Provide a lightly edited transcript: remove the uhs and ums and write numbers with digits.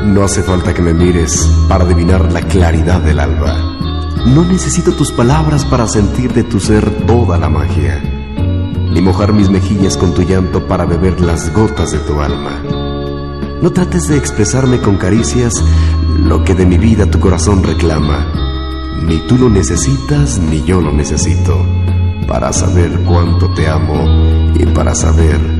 No hace falta que me mires para adivinar la claridad del alba. No necesito tus palabras para sentir de tu ser toda la magia, ni mojar mis mejillas con tu llanto para beber las gotas de tu alma. No trates de expresarme con caricias lo que de mi vida tu corazón reclama. Ni tú lo necesitas, ni yo lo necesito, para saber cuánto te amo y para saber